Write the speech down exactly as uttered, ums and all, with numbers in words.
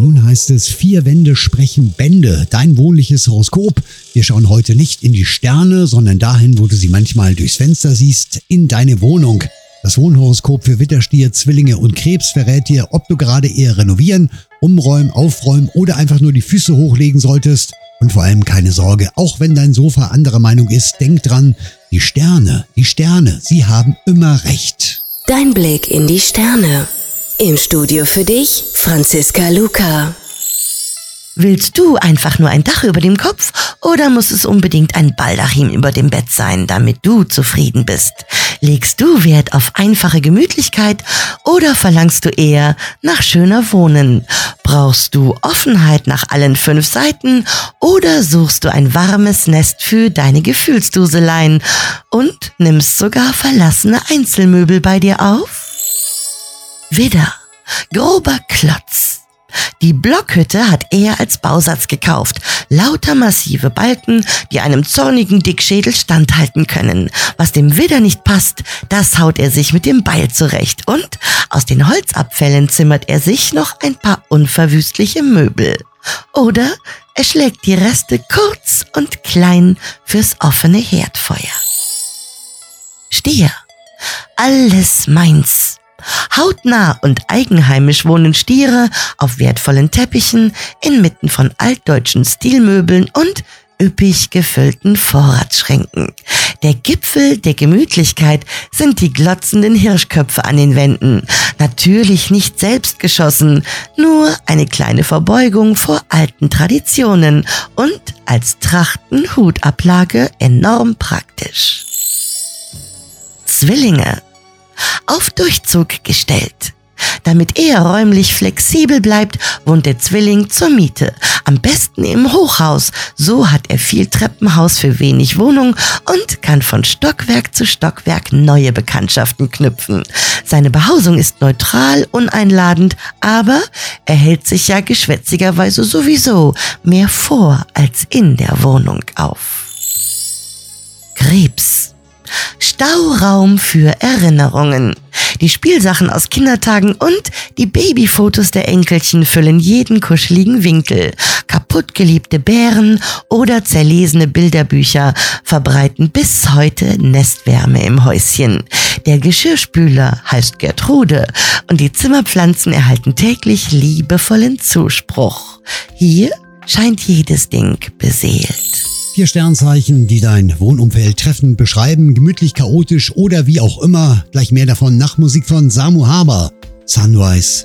nun heißt es, vier Wände sprechen Bände, dein wohnliches Horoskop. Wir schauen heute nicht in die Sterne, sondern dahin, wo du sie manchmal durchs Fenster siehst, in deine Wohnung. Das Wohnhoroskop für Widderstier, Zwillinge und Krebs verrät dir, ob du gerade eher renovieren, umräumen, aufräumen oder einfach nur die Füße hochlegen solltest. Und vor allem keine Sorge, auch wenn dein Sofa anderer Meinung ist, denk dran, die Sterne, die Sterne, sie haben immer recht. Dein Blick in die Sterne. Im Studio für dich, Franziska Luca. Willst du einfach nur ein Dach über dem Kopf oder muss es unbedingt ein Baldachin über dem Bett sein, damit du zufrieden bist? Legst du Wert auf einfache Gemütlichkeit oder verlangst du eher nach schöner Wohnen? Brauchst du Offenheit nach allen fünf Seiten oder suchst du ein warmes Nest für deine Gefühlsduseleien und nimmst sogar verlassene Einzelmöbel bei dir auf? Widder, grober Klotz. Die Blockhütte hat er als Bausatz gekauft. Lauter massive Balken, die einem zornigen Dickschädel standhalten können. Was dem Widder nicht passt, das haut er sich mit dem Beil zurecht. Und aus den Holzabfällen zimmert er sich noch ein paar unverwüstliche Möbel. Oder er schlägt die Reste kurz und klein fürs offene Herdfeuer. Stier, alles meins. Hautnah und eigenheimisch wohnen Stiere auf wertvollen Teppichen inmitten von altdeutschen Stilmöbeln und üppig gefüllten Vorratsschränken. Der Gipfel der Gemütlichkeit sind die glotzenden Hirschköpfe an den Wänden. Natürlich nicht selbst geschossen, nur eine kleine Verbeugung vor alten Traditionen und als Trachtenhutablage enorm praktisch. Zwillinge. Auf Durchzug gestellt. Damit er räumlich flexibel bleibt, wohnt der Zwilling zur Miete. Am besten im Hochhaus. So hat er viel Treppenhaus für wenig Wohnung und kann von Stockwerk zu Stockwerk neue Bekanntschaften knüpfen. Seine Behausung ist neutral, uneinladend, aber er hält sich ja geschwätzigerweise sowieso mehr vor als in der Wohnung auf. Krebs. Stauraum für Erinnerungen. Die Spielsachen aus Kindertagen und die Babyfotos der Enkelchen füllen jeden kuscheligen Winkel. Kaputtgeliebte Bären oder zerlesene Bilderbücher verbreiten bis heute Nestwärme im Häuschen. Der Geschirrspüler heißt Gertrude und die Zimmerpflanzen erhalten täglich liebevollen Zuspruch. Hier scheint jedes Ding beseelt. Vier Sternzeichen, die dein Wohnumfeld treffend beschreiben, gemütlich, chaotisch oder wie auch immer. Gleich mehr davon nach Musik von Samu Haber. Sunrise.